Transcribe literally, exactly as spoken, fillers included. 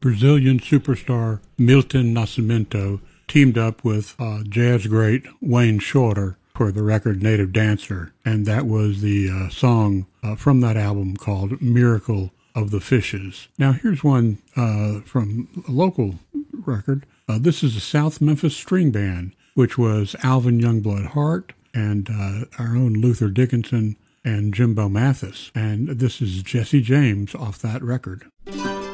Brazilian superstar Milton Nascimento teamed up with uh, jazz great Wayne Shorter for the record Native Dancer, and that was the uh, song uh, from that album called Miracle of the Fishes. Now here's one uh, from a local record. Uh, this is the South Memphis String Band, which was Alvin Youngblood Hart and uh, our own Luther Dickinson and Jimbo Mathis. And this is Jesse James off that record.